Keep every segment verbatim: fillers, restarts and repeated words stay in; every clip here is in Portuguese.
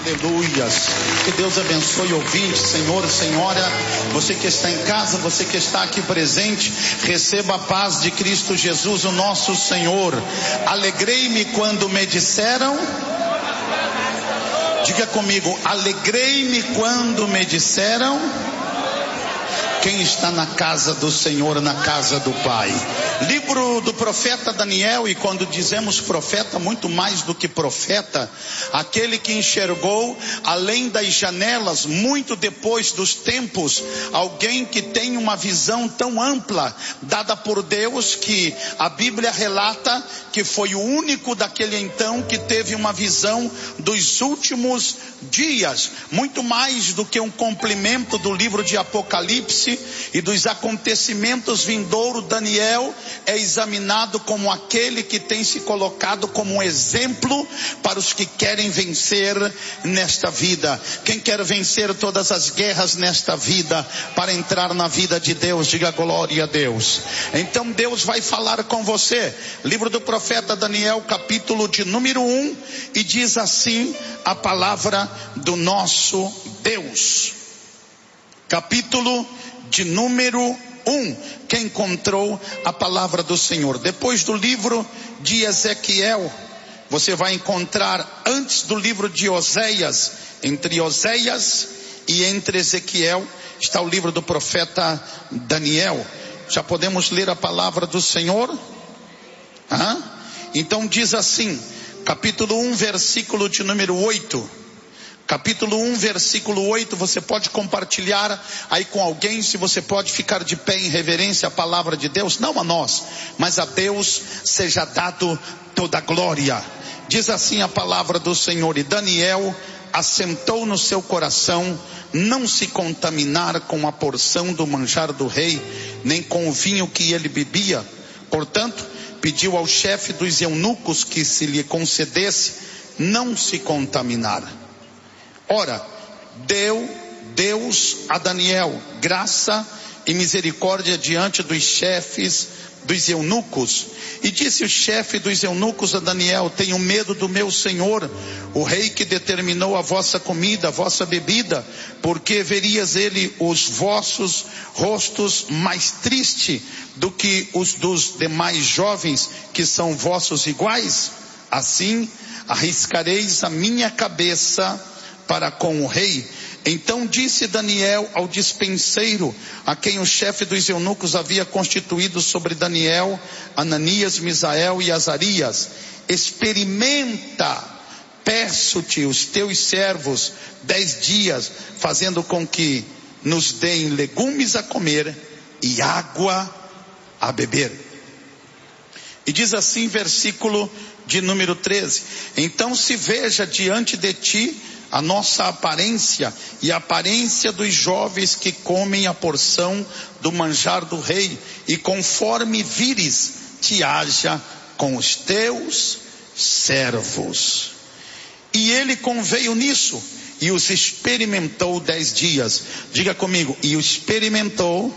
Aleluias. Que Deus abençoe o ouvinte, Senhor, Senhora, você que está em casa, você que está aqui presente, receba a paz de Cristo Jesus, o nosso Senhor. Alegrei-me quando me disseram, diga comigo, alegrei-me quando me disseram. Quem está na casa do Senhor, na casa do Pai? Livro do profeta Daniel, e quando dizemos profeta, muito mais do que profeta, aquele que enxergou além das janelas, muito depois dos tempos, alguém que tem uma visão tão ampla, dada por Deus, que a Bíblia relata que foi o único daquele então que teve uma visão dos últimos dias, muito mais do que um complemento do livro de Apocalipse e dos acontecimentos vindouros. Daniel é examinado como aquele que tem se colocado como um exemplo para os que querem vencer nesta vida. Quem quer vencer todas as guerras nesta vida para entrar na vida de Deus, diga glória a Deus. Então Deus vai falar com você. Livro do profeta Daniel, capítulo de número um, e diz assim a palavra do nosso Deus. Capítulo de número um. Quem encontrou a palavra do Senhor? Depois do livro de Ezequiel, você vai encontrar antes do livro de Oséias, entre Oséias e entre Ezequiel, está o livro do profeta Daniel. Já podemos ler a palavra do Senhor? Hã? Então diz assim, capítulo um, versículo de número oito. Capítulo um, versículo oito, você pode compartilhar aí com alguém, se você pode ficar de pé em reverência à palavra de Deus, não a nós, mas a Deus seja dado toda a glória. Diz assim a palavra do Senhor: e Daniel assentou no seu coração não se contaminar com a porção do manjar do rei, nem com o vinho que ele bebia. Portanto, pediu ao chefe dos eunucos que se lhe concedesse não se contaminar. Ora, deu Deus a Daniel graça e misericórdia diante dos chefes dos eunucos. E disse o chefe dos eunucos a Daniel: tenho medo do meu senhor, o rei, que determinou a vossa comida, a vossa bebida, porque verias ele os vossos rostos mais tristes do que os dos demais jovens que são vossos iguais. Assim arriscareis a minha cabeça para com o rei. Então disse Daniel ao dispenseiro, a quem o chefe dos eunucos havia constituído sobre Daniel, Ananias, Misael e Azarias: experimenta, peço-te, os teus servos dez dias, fazendo com que nos deem legumes a comer e água a beber. E diz assim, versículo de número treze: então se veja diante de ti a nossa aparência e a aparência dos jovens que comem a porção do manjar do rei, e conforme vires, te haja com os teus servos. E ele conveio nisso e os experimentou dez dias. Diga comigo, e o experimentou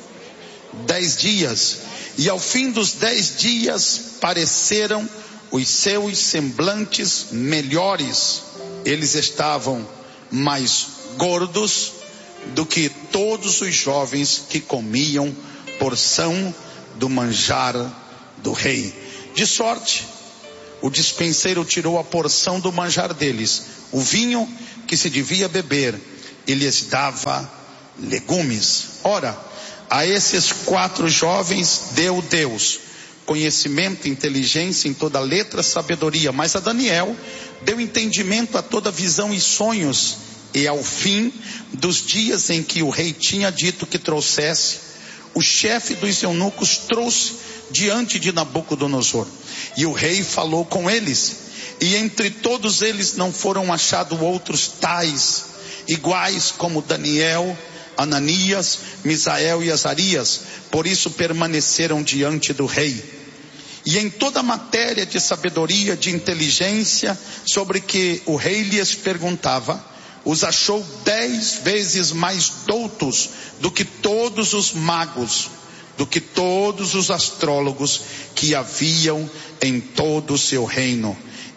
dez dias. E ao fim dos dez dias pareceram os seus semblantes melhores. Eles estavam mais gordos do que todos os jovens que comiam porção do manjar do rei. De sorte, o dispenseiro tirou a porção do manjar deles, o vinho que se devia beber, e lhes dava legumes. Ora, a esses quatro jovens deu Deus conhecimento, inteligência em toda letra, sabedoria. Mas a Daniel deu entendimento a toda visão e sonhos. E ao fim dos dias em que o rei tinha dito que trouxesse, o chefe dos eunucos trouxe diante de Nabucodonosor. E o rei falou com eles. E entre todos eles não foram achados outros tais, iguais como Daniel, Ananias, Misael e Azarias. Por isso permaneceram diante do rei. E em toda matéria de sabedoria, de inteligência, sobre que o rei lhes perguntava, os achou dez vezes mais doutos do que todos os magos, do que todos os astrólogos que haviam em todo o seu reino.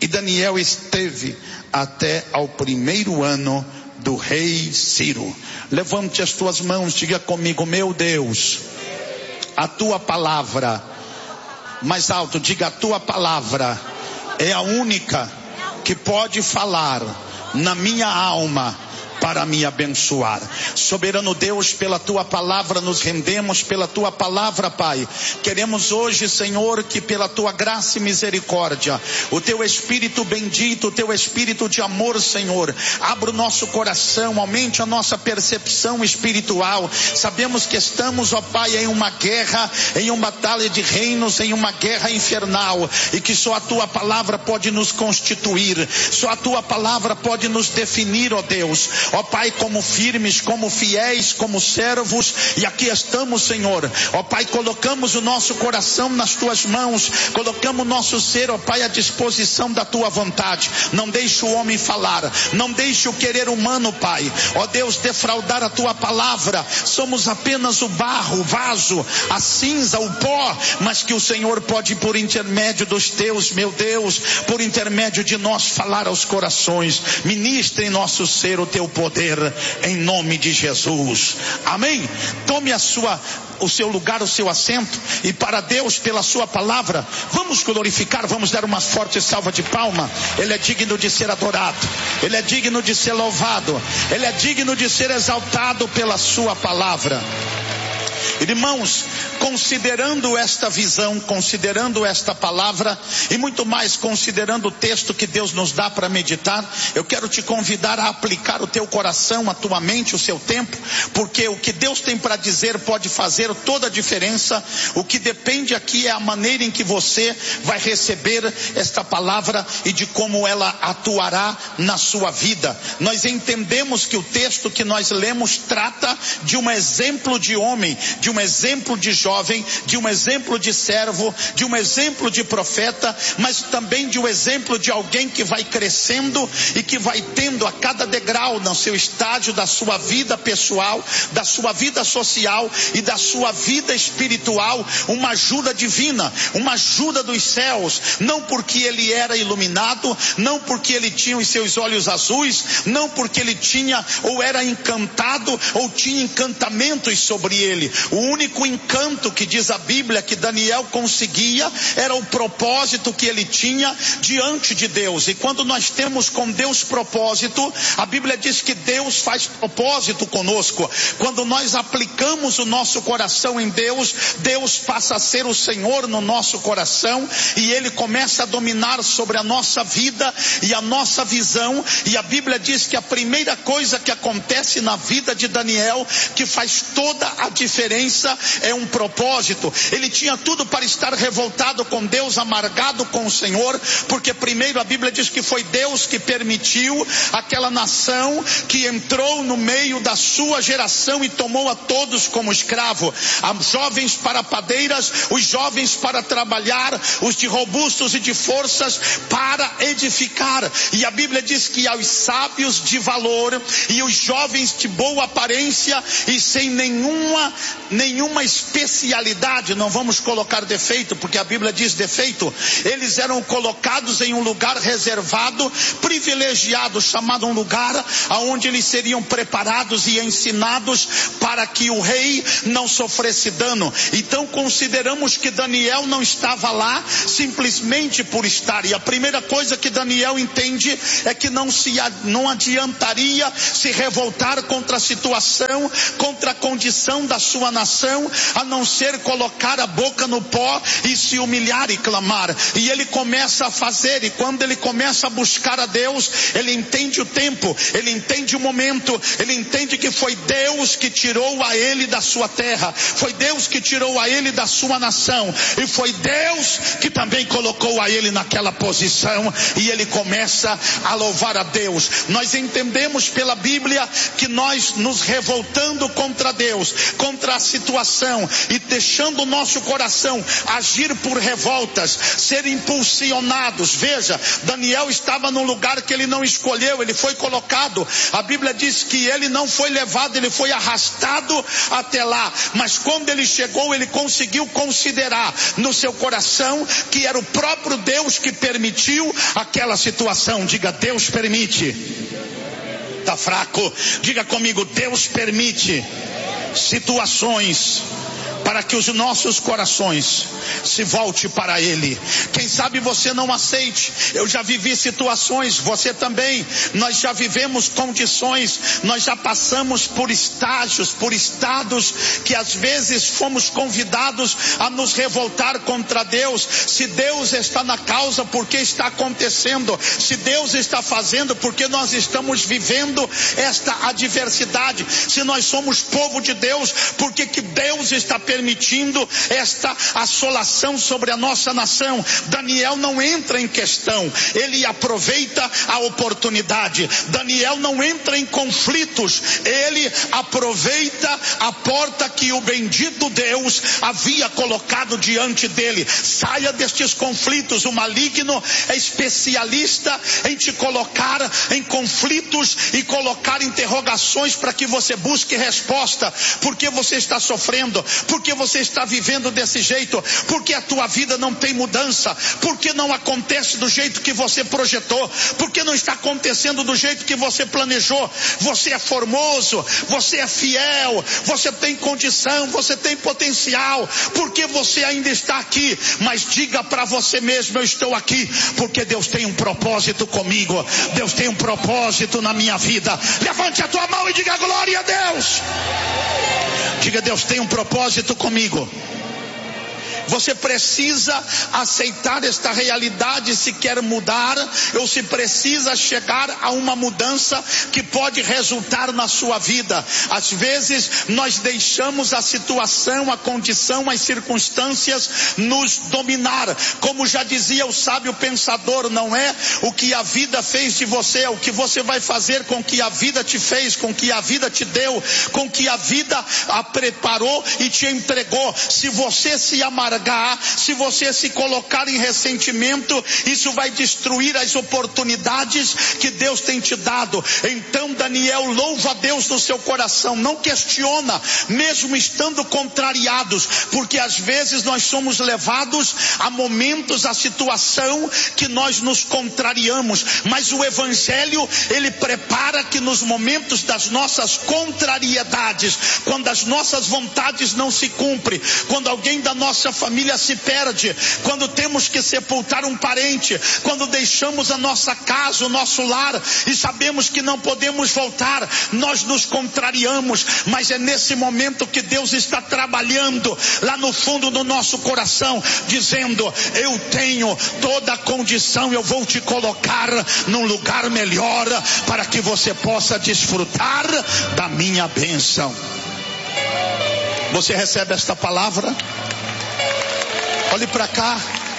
E Daniel esteve até ao primeiro ano do rei Ciro. Levante as tuas mãos, diga comigo: meu Deus, a tua palavra, mais alto, diga: a tua palavra é a única que pode falar na minha alma para me abençoar. Soberano Deus, pela tua palavra nos rendemos, pela tua palavra, Pai. Queremos hoje, Senhor, que pela tua graça e misericórdia, o teu Espírito bendito, o teu Espírito de amor, Senhor, abra o nosso coração, aumente a nossa percepção espiritual. Sabemos que estamos, ó Pai, em uma guerra, em uma batalha de reinos, em uma guerra infernal, e que só a tua palavra pode nos constituir, só a tua palavra pode nos definir, ó Deus. Ó Pai, como firmes, como fiéis, como servos, e aqui estamos, Senhor. Ó Pai, colocamos o nosso coração nas tuas mãos, colocamos o nosso ser, ó Pai, à disposição da tua vontade. Não deixe o homem falar, não deixe o querer humano, Pai, ó Deus, defraudar a tua palavra. Somos apenas o barro, o vaso, a cinza, o pó, mas que o Senhor pode, por intermédio dos teus, meu Deus, por intermédio de nós, falar aos corações. Ministre em nosso ser o teu poder, em nome de Jesus, amém. Tome a sua, o seu lugar, o seu assento, e para Deus, pela sua palavra, vamos glorificar, vamos dar uma forte salva de palma. Ele é digno de ser adorado, Ele é digno de ser louvado, Ele é digno de ser exaltado pela sua palavra. Irmãos, considerando esta visão, considerando esta palavra e muito mais considerando o texto que Deus nos dá para meditar, eu quero te convidar a aplicar o teu coração, a tua mente, o seu tempo, porque o que Deus tem para dizer pode fazer toda a diferença. O que depende aqui é a maneira em que você vai receber esta palavra e de como ela atuará na sua vida. Nós entendemos que o texto que nós lemos trata de um exemplo de homem, de um exemplo de jovem, de um exemplo de servo, de um exemplo de profeta, mas também de um exemplo de alguém que vai crescendo e que vai tendo a cada degrau no seu estágio da sua vida pessoal, da sua vida social e da sua vida espiritual, uma ajuda divina, uma ajuda dos céus, não porque ele era iluminado, não porque ele tinha os seus olhos azuis, não porque ele tinha ou era encantado ou tinha encantamentos sobre ele. O único encanto que diz a Bíblia que Daniel conseguia era o propósito que ele tinha diante de Deus. E quando nós temos com Deus propósito, a Bíblia diz que Deus faz propósito conosco. Quando nós aplicamos o nosso coração em Deus, Deus passa a ser o Senhor no nosso coração e Ele começa a dominar sobre a nossa vida e a nossa visão. E a Bíblia diz que a primeira coisa que acontece na vida de Daniel, que faz toda a diferença, é um propósito. Ele tinha tudo para estar revoltado com Deus, amargado com o Senhor, porque primeiro a Bíblia diz que foi Deus que permitiu aquela nação que entrou no meio da sua geração e tomou a todos como escravo. Os jovens para padeiras, os jovens para trabalhar, os de robustos e de forças para edificar. E a Bíblia diz que aos sábios de valor e os jovens de boa aparência e sem nenhuma nenhuma especialidade, não vamos colocar defeito, porque a Bíblia diz defeito, eles eram colocados em um lugar reservado, privilegiado, chamado um lugar aonde eles seriam preparados e ensinados para que o rei não sofresse dano. Então consideramos que Daniel não estava lá simplesmente por estar, e a primeira coisa que Daniel entende é que não se não adiantaria se revoltar contra a situação, contra a condição da sua nação, a não ser colocar a boca no pó e se humilhar e clamar. E ele começa a fazer, e quando ele começa a buscar a Deus, ele entende o tempo, ele entende o momento, ele entende que foi Deus que tirou a ele da sua terra, foi Deus que tirou a ele da sua nação, e foi Deus que também colocou a ele naquela posição, e ele começa a louvar a Deus. Nós entendemos pela Bíblia que nós nos revoltando contra Deus, contra a situação, e deixando o nosso coração agir por revoltas, ser impulsionados. Veja, Daniel estava num lugar que ele não escolheu, ele foi colocado. A Bíblia diz que ele não foi levado, ele foi arrastado até lá. Mas quando ele chegou, ele conseguiu considerar no seu coração que era o próprio Deus que permitiu aquela situação. Diga: Deus permite. Está fraco? Diga comigo: Deus permite situações para que os nossos corações se volte para Ele. Quem sabe você não aceite. Eu já vivi situações, você também. Nós já vivemos condições, nós já passamos por estágios, por estados que às vezes fomos convidados a nos revoltar contra Deus. Se Deus está na causa, por que está acontecendo? Se Deus está fazendo, por que nós estamos vivendo esta adversidade? Se nós somos povo de Deus, por que que Deus está permitindo esta assolação sobre a nossa nação? Daniel não entra em questão, ele aproveita a oportunidade. Daniel não entra em conflitos, ele aproveita a porta que o bendito Deus havia colocado diante dele. Saia destes conflitos. O maligno é especialista em te colocar em conflitos e colocar interrogações para que você busque resposta. Por que você está sofrendo? Por que você está vivendo desse jeito? Por que a tua vida não tem mudança? Por que não acontece do jeito que você projetou? Por que não está acontecendo do jeito que você planejou? Você é formoso, você é fiel, você tem condição, você tem potencial. Por que você ainda está aqui? Mas diga para você mesmo: eu estou aqui porque Deus tem um propósito comigo. Deus tem um propósito na minha vida. Levante a tua mão e diga: glória a Deus. Diga: Deus tem um propósito comigo. Você precisa aceitar esta realidade se quer mudar, ou se precisa chegar a uma mudança que pode resultar na sua vida. Às vezes nós deixamos a situação, a condição, as circunstâncias nos dominar. Como já dizia o sábio pensador, não é o que a vida fez de você, é o que você vai fazer com o que a vida te fez, com o que a vida te deu, com o que a vida a preparou e te entregou. Se você se amargar, se você se colocar em ressentimento, isso vai destruir as oportunidades que Deus tem te dado. Então Daniel louva a Deus no seu coração, não questiona, mesmo estando contrariados, porque às vezes nós somos levados a momentos, a situação que nós nos contrariamos, mas o Evangelho, ele prepara que nos momentos das nossas contrariedades, quando as nossas vontades não se cumprem, quando alguém da nossa família família se perde, quando temos que sepultar um parente, quando deixamos a nossa casa, o nosso lar e sabemos que não podemos voltar, nós nos contrariamos. Mas é nesse momento que Deus está trabalhando lá no fundo do nosso coração, dizendo: eu tenho toda a condição, eu vou te colocar num lugar melhor para que você possa desfrutar da minha bênção. Você recebe esta palavra? Olhe para cá.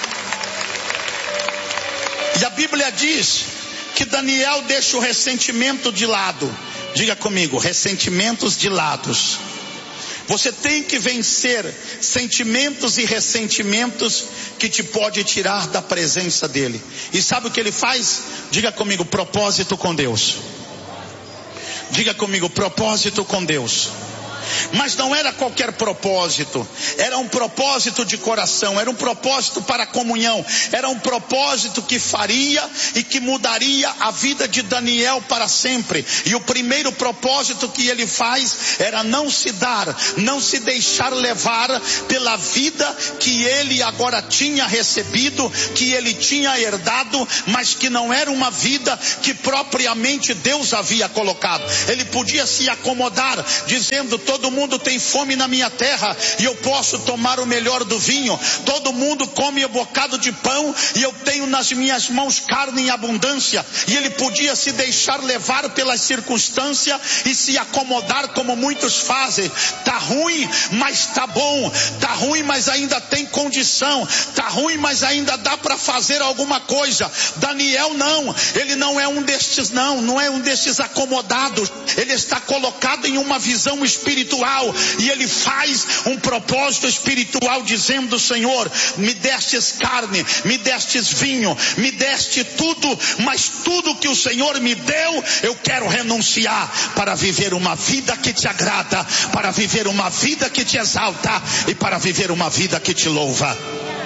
E a Bíblia diz que Daniel deixa o ressentimento de lado. Diga comigo: ressentimentos de lados. Você tem que vencer sentimentos e ressentimentos que te pode tirar da presença dele. E sabe o que ele faz? Diga comigo: propósito com Deus. Diga comigo: propósito com Deus. Mas não era qualquer propósito, era um propósito de coração, era um propósito para a comunhão, era um propósito que faria e que mudaria a vida de Daniel para sempre. E o primeiro propósito que ele faz era não se dar, não se deixar levar pela vida que ele agora tinha recebido, que ele tinha herdado, mas que não era uma vida que propriamente Deus havia colocado. Ele podia se acomodar, dizendo: todo mundo tem fome na minha terra e eu posso tomar o melhor do vinho. Todo mundo come um bocado de pão e eu tenho nas minhas mãos carne em abundância. E ele podia se deixar levar pelas circunstâncias e se acomodar, como muitos fazem. Tá ruim, mas tá bom. Tá ruim, mas ainda tem condição. Tá ruim, mas ainda dá para fazer alguma coisa. Daniel não, ele não é um destes não, não é um destes acomodados. Ele está colocado em uma visão espiritual espiritual, e ele faz um propósito espiritual dizendo: Senhor, me destes carne, me destes vinho, me deste tudo, mas tudo que o Senhor me deu, eu quero renunciar para viver uma vida que te agrada, para viver uma vida que te exalta e para viver uma vida que te louva.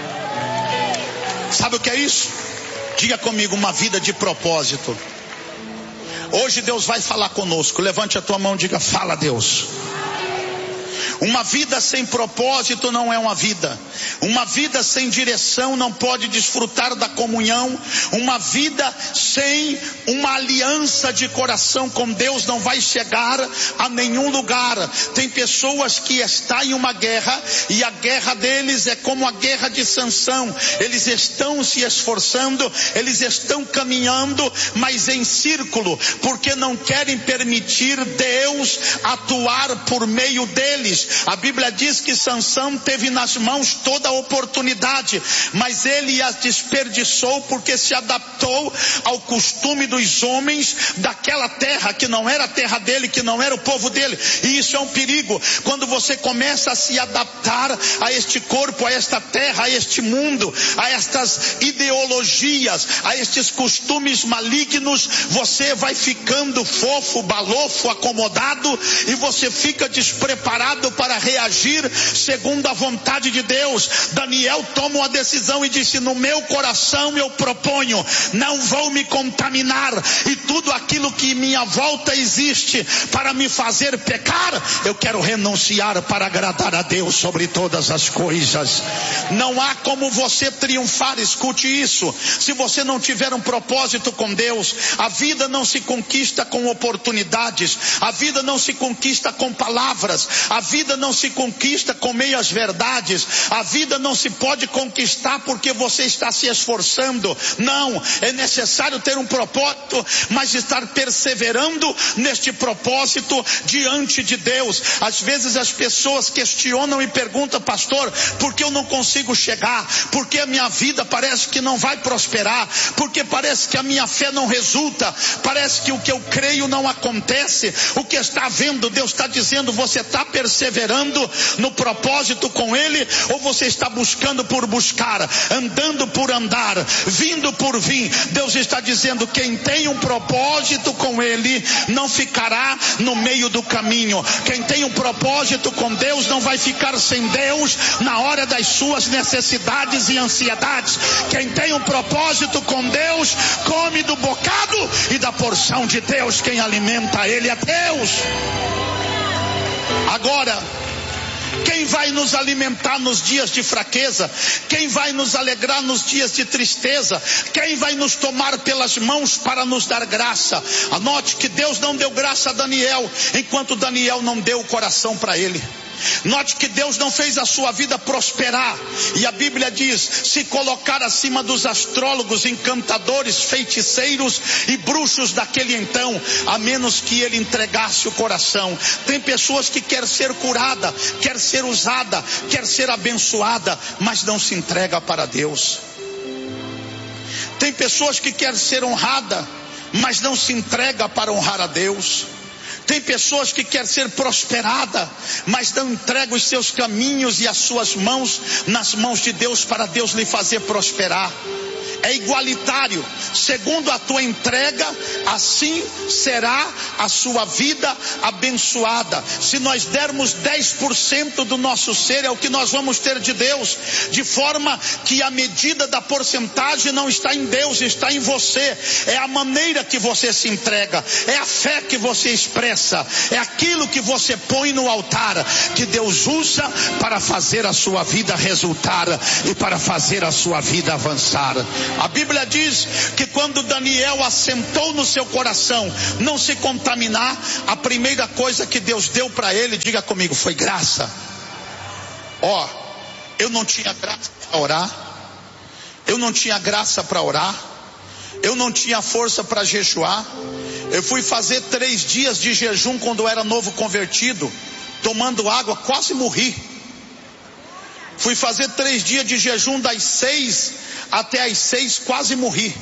Sabe o que é isso? Diga comigo: uma vida de propósito. Hoje Deus vai falar conosco. Levante a tua mão e diga: fala, Deus. Uma vida sem propósito não é uma vida. Uma vida sem direção não pode desfrutar da comunhão. Uma vida sem uma aliança de coração com Deus não vai chegar a nenhum lugar. Tem pessoas que estão em uma guerra, e a guerra deles é como a guerra de Sansão. Eles estão se esforçando, eles estão caminhando, mas em círculo, porque não querem permitir Deus atuar por meio deles. A Bíblia diz que Sansão teve nas mãos toda a oportunidade, mas ele as desperdiçou porque se adaptou ao costume dos homens daquela terra que não era a terra dele, que não era o povo dele. E isso é um perigo. Quando você começa a se adaptar a este corpo, a esta terra, a este mundo, a estas ideologias, a estes costumes malignos, você vai ficando fofo, balofo, acomodado, e você fica despreparado para reagir segundo a vontade de Deus. Daniel toma uma decisão e disse: no meu coração eu proponho, não vou me contaminar, e tudo aquilo que em minha volta existe para me fazer pecar, eu quero renunciar para agradar a Deus sobre todas as coisas. Não há como você triunfar, escute isso, se você não tiver um propósito com Deus. A vida não se conquista com oportunidades, a vida não se conquista com palavras, a vida não se conquista com meias verdades, a vida não se pode conquistar porque você está se esforçando. Não, é necessário ter um propósito, mas estar perseverando neste propósito diante de Deus. Às vezes as pessoas questionam e perguntam: pastor, por que eu não consigo chegar? Por que a minha vida parece que não vai prosperar? Porque parece que a minha fé não resulta, parece que o que eu creio não acontece. O que está vendo? Deus está dizendo: você está perseverando no propósito com Ele, ou você está buscando por buscar, andando por andar, vindo por vir? Deus está dizendo: quem tem um propósito com Ele não ficará no meio do caminho. Quem tem um propósito com Deus não vai ficar sem Deus na hora das suas necessidades e ansiedades. Quem tem um propósito com Deus come do bocado e da porção de Deus. Quem alimenta Ele é Deus. Agora, quem vai nos alimentar nos dias de fraqueza? Quem vai nos alegrar nos dias de tristeza? Quem vai nos tomar pelas mãos para nos dar graça? Anote que Deus não deu graça a Daniel, enquanto Daniel não deu o coração para ele. Note que Deus não fez a sua vida prosperar, e a Bíblia diz: se colocar acima dos astrólogos, encantadores, feiticeiros e bruxos daquele então, a menos que ele entregasse o coração. Tem pessoas que quer ser curada, quer ser usada, quer ser abençoada, mas não se entrega para Deus. Tem pessoas que quer ser honrada, mas não se entrega para honrar a Deus. Tem pessoas que querem ser prosperada, mas não entrega os seus caminhos e as suas mãos nas mãos de Deus para Deus lhe fazer prosperar. É igualitário. Segundo a tua entrega, assim será a sua vida abençoada. Se nós dermos dez por cento do nosso ser, é o que nós vamos ter de Deus. De forma que a medida da porcentagem não está em Deus, está em você. É a maneira que você se entrega, é a fé que você expressa, é aquilo que você põe no altar, que Deus usa para fazer a sua vida resultar e para fazer a sua vida avançar. A Bíblia diz que quando Daniel assentou no seu coração não se contaminar, a primeira coisa que Deus deu para ele, diga comigo, foi graça. Ó, oh, eu não tinha graça para orar, eu não tinha graça para orar, eu não tinha força para jejuar. Eu fui fazer três dias de jejum quando eu era novo convertido, tomando água, quase morri. Fui fazer três dias de jejum das seis até as seis, quase morri.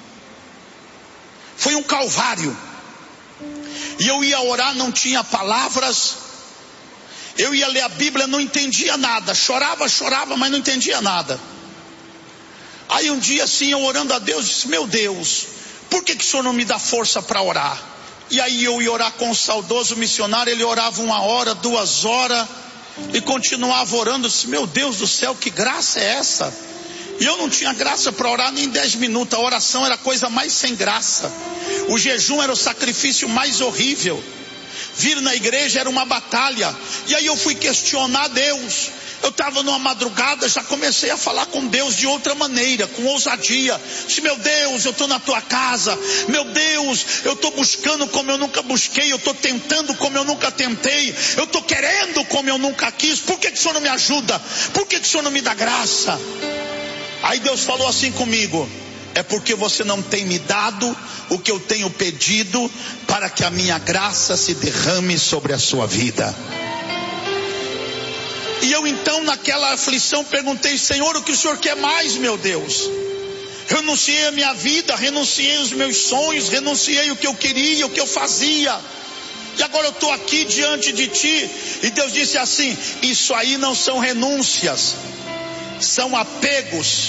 Foi um calvário. E eu ia orar, não tinha palavras. Eu ia ler a Bíblia, não entendia nada, chorava, chorava, mas não entendia nada. Aí um dia assim, eu orando a Deus, disse: meu Deus, por que que o Senhor não me dá força para orar? E aí eu ia orar com o saudoso missionário, ele orava uma hora, duas horas, e continuava orando. Eu disse: meu Deus do céu, que graça é essa? E eu não tinha graça para orar nem dez minutos, a oração era a coisa mais sem graça, o jejum era o sacrifício mais horrível, vir na igreja era uma batalha. E aí eu fui questionar Deus. Eu estava numa madrugada, já comecei a falar com Deus de outra maneira, com ousadia. Disse: meu Deus, eu estou na tua casa. Meu Deus, eu estou buscando como eu nunca busquei. Eu estou tentando como eu nunca tentei. Eu estou querendo como eu nunca quis. Por que que o Senhor não me ajuda? Por que que o Senhor não me dá graça? Aí Deus falou assim comigo: é porque você não tem me dado o que eu tenho pedido, para que a minha graça se derrame sobre a sua vida. E eu então, naquela aflição, perguntei: Senhor, o que o Senhor quer mais, meu Deus? Renunciei a minha vida, renunciei os meus sonhos, renunciei o que eu queria, o que eu fazia, e agora eu estou aqui diante de ti. E Deus disse assim: isso aí não são renúncias, são apegos,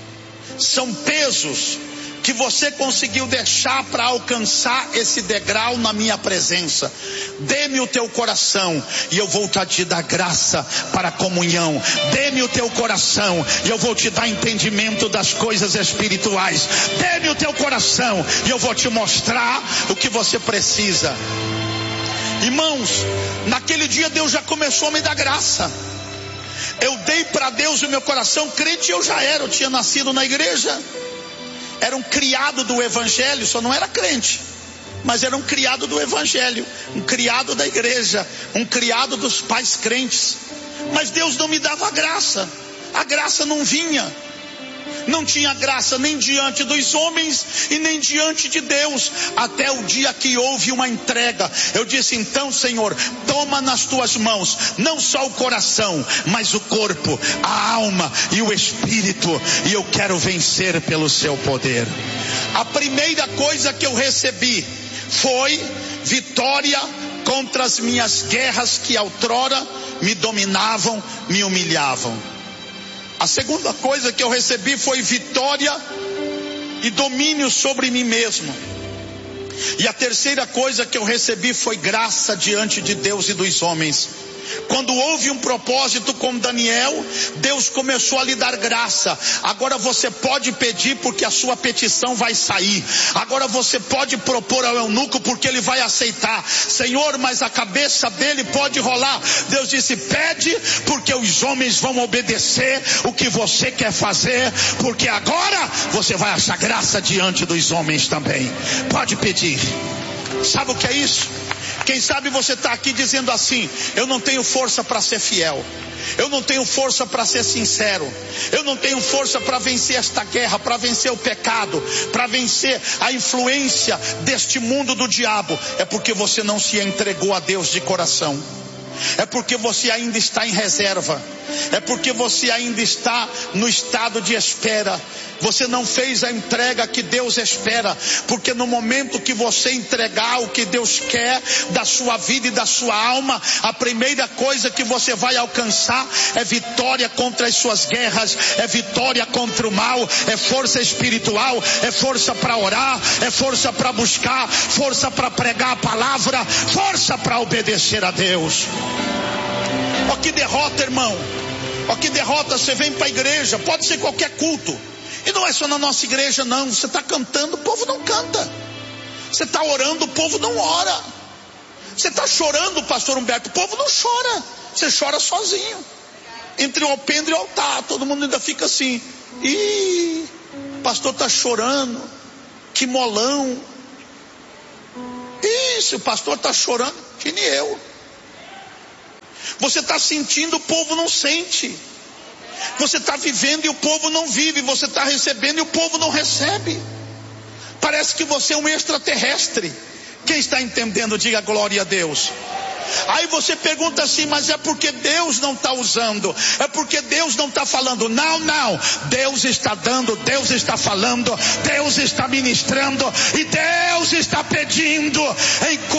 são pesos que você conseguiu deixar para alcançar esse degrau na minha presença. Dê-me o teu coração e eu vou te dar graça para a comunhão. Dê-me o teu coração e eu vou te dar entendimento das coisas espirituais. Dê-me o teu coração e eu vou te mostrar o que você precisa. Irmãos, naquele dia Deus já começou a me dar graça. Eu dei para Deus o meu coração. Crente eu já era, eu tinha nascido na igreja, era um criado do evangelho, só não era crente, mas era um criado do evangelho, um criado da igreja, um criado dos pais crentes. Mas Deus não me dava graça, a graça não vinha. Não tinha graça nem diante dos homens e nem diante de Deus, até o dia que houve uma entrega. Eu disse: então, Senhor, toma nas tuas mãos não só o coração, mas o corpo, a alma e o espírito, e eu quero vencer pelo seu poder. A primeira coisa que eu recebi foi vitória contra as minhas guerras que outrora me dominavam, me humilhavam. A segunda coisa que eu recebi foi vitória e domínio sobre mim mesmo. E a terceira coisa que eu recebi foi graça diante de Deus e dos homens. Quando houve um propósito com Daniel, Deus começou a lhe dar graça. Agora você pode pedir, porque a sua petição vai sair. Agora você pode propor ao eunuco, porque ele vai aceitar. Senhor, mas a cabeça dele pode rolar. Deus disse: pede, porque os homens vão obedecer o que você quer fazer, porque agora você vai achar graça diante dos homens também. Pode pedir. Sabe o que é isso? Quem sabe você está aqui dizendo assim: eu não tenho força para ser fiel, eu não tenho força para ser sincero, eu não tenho força para vencer esta guerra, para vencer o pecado, para vencer a influência deste mundo do diabo. É porque você não se entregou a Deus de coração. É porque você ainda está em reserva. É porque você ainda está no estado de espera. Você não fez a entrega que Deus espera. Porque no momento que você entregar o que Deus quer da sua vida e da sua alma, a primeira coisa que você vai alcançar é vitória contra as suas guerras, é vitória contra o mal, é força espiritual, é força para orar, é força para buscar, força para pregar a palavra, força para obedecer a Deus. Ó que derrota, irmão. Ó que derrota. Você vem para a igreja, pode ser qualquer culto, e não é só na nossa igreja não. Você está cantando, o povo não canta. Você está orando, o povo não ora. Você está chorando, pastor Humberto, o povo não chora. Você chora sozinho, entre o alpendre e o altar. Todo mundo ainda fica assim: ih, o pastor está chorando, que molão. Isso, o pastor está chorando, que nem eu. Você está sentindo, o povo não sente. Você está vivendo e o povo não vive. Você está recebendo e o povo não recebe. Parece que você é um extraterrestre. Quem está entendendo, diga glória a Deus. Aí você pergunta assim: mas é porque Deus não está usando, é porque Deus não está falando. Não, não, Deus está dando, Deus está falando, Deus está ministrando, e Deus está pedindo. Enquanto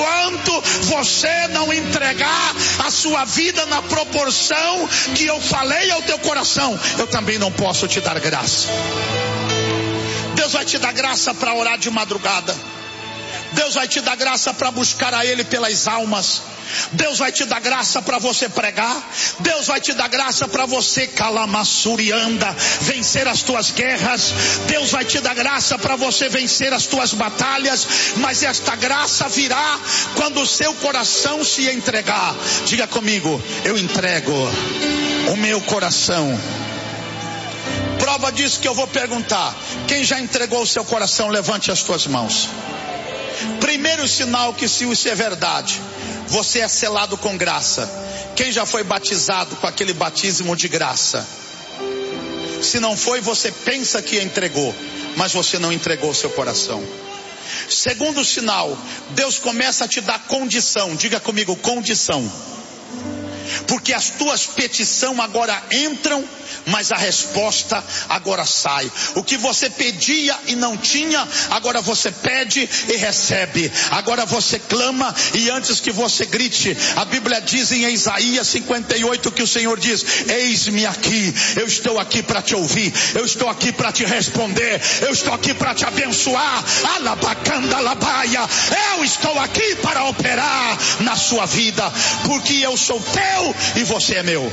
enquanto você não entregar a sua vida na proporção que eu falei ao teu coração, eu também não posso te dar graça. Deus vai te dar graça para orar de madrugada. Deus vai te dar graça para buscar a Ele pelas almas. Deus vai te dar graça para você pregar. Deus vai te dar graça para você, calamassurianda, vencer as tuas guerras. Deus vai te dar graça para você vencer as tuas batalhas. Mas esta graça virá quando o seu coração se entregar. Diga comigo: eu entrego o meu coração. Prova disso que eu vou perguntar: quem já entregou o seu coração, levante as tuas mãos. Primeiro sinal que se isso é verdade, você é selado com graça. Quem já foi batizado com aquele batismo de graça? Se não foi, você pensa que entregou, mas você não entregou o seu coração. Segundo sinal, Deus começa a te dar condição. Diga comigo: condição. Porque as tuas petições agora entram, mas a resposta agora sai. O que você pedia e não tinha, agora você pede e recebe. Agora você clama, e antes que você grite, a Bíblia diz em Isaías cinquenta e oito que o Senhor diz: eis-me aqui, eu estou aqui para te ouvir, eu estou aqui para te responder, eu estou aqui para te abençoar. Alabacanda labaia, eu estou aqui para operar na sua vida, porque eu sou teu e você é meu.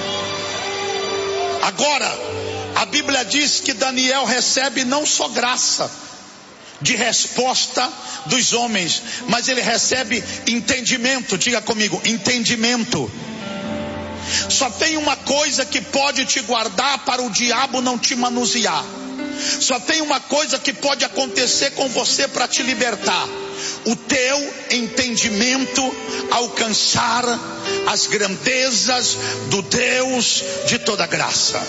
Agora, a Bíblia diz que Daniel recebe não só graça de resposta dos homens, mas ele recebe entendimento. Diga comigo: entendimento. Só tem uma coisa que pode te guardar para o diabo não te manusear. Só tem uma coisa que pode acontecer com você para te libertar: o teu entendimento alcançar as grandezas do Deus de toda graça.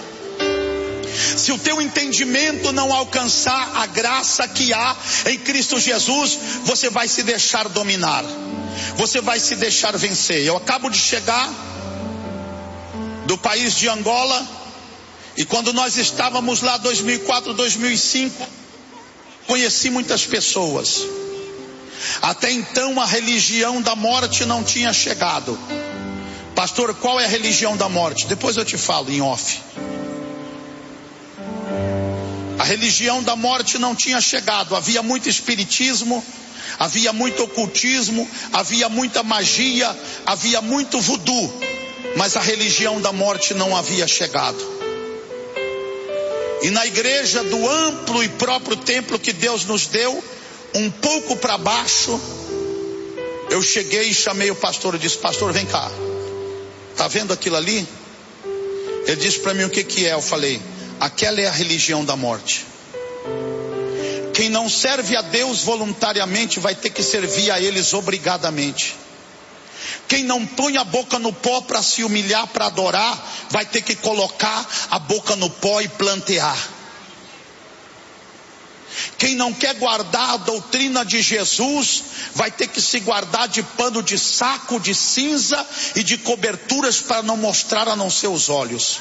Se o teu entendimento não alcançar a graça que há em Cristo Jesus, você vai se deixar dominar, você vai se deixar vencer. Eu acabo de chegar do país de Angola, e quando nós estávamos lá dois mil e quatro, dois mil e cinco, conheci muitas pessoas. Até então a religião da morte não tinha chegado. Pastor, qual é a religião da morte? Depois eu te falo em off. A religião da morte não tinha chegado. Havia muito espiritismo, havia muito ocultismo, havia muita magia, havia muito voodoo, mas a religião da morte não havia chegado. E na igreja do amplo e próprio templo que Deus nos deu, um pouco para baixo, eu cheguei e chamei o pastor e disse: pastor, vem cá, tá vendo aquilo ali? Ele disse para mim: o que que é? Eu falei: aquela é a religião da morte. Quem não serve a Deus voluntariamente vai ter que servir a eles obrigadamente. Quem não põe a boca no pó para se humilhar, para adorar, vai ter que colocar a boca no pó e plantear. Quem não quer guardar a doutrina de Jesus, vai ter que se guardar de pano de saco, de cinza e de coberturas para não mostrar a não ser os olhos.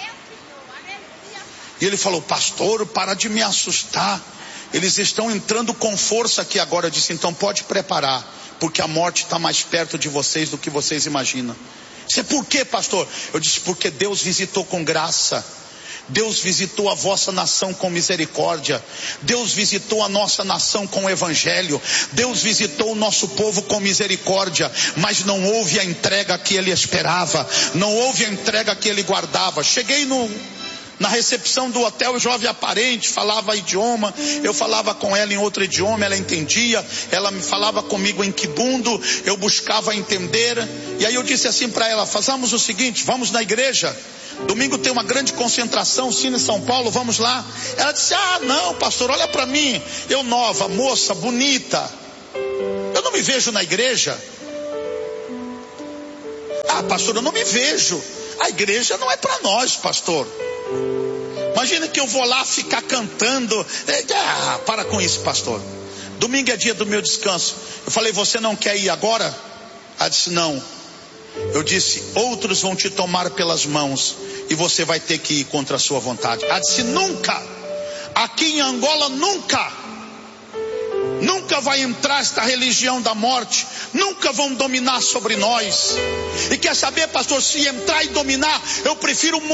E ele falou: pastor, para de me assustar, eles estão entrando com força aqui agora. Eu disse: então pode preparar, porque a morte está mais perto de vocês do que vocês imaginam. Isso é por quê, pastor? Eu disse: porque Deus visitou com graça. Deus visitou a vossa nação com misericórdia. Deus visitou a nossa nação com o evangelho. Deus visitou o nosso povo com misericórdia. Mas não houve a entrega que ele esperava. Não houve a entrega que ele guardava. Cheguei no... na recepção do hotel, o jovem aparente falava idioma, eu falava com ela em outro idioma, ela entendia, ela me falava comigo em quibundo, eu buscava entender, e aí eu disse assim para ela: façamos o seguinte, vamos na igreja, domingo tem uma grande concentração, Cine São Paulo, vamos lá. Ela disse: ah não pastor, olha para mim, eu nova, moça, bonita, eu não me vejo na igreja. Ah pastor, eu não me vejo, a igreja não é para nós, pastor. Imagina que eu vou lá ficar cantando. Ah, para com isso, pastor. Domingo é dia do meu descanso. Eu falei: você não quer ir agora? Ela disse: não. Eu disse: outros vão te tomar pelas mãos e você vai ter que ir contra a sua vontade. Ela disse: nunca. Aqui em Angola nunca. Nunca nunca vai entrar esta religião da morte, nunca vão dominar sobre nós. E quer saber, pastor, se entrar e dominar, eu prefiro morrer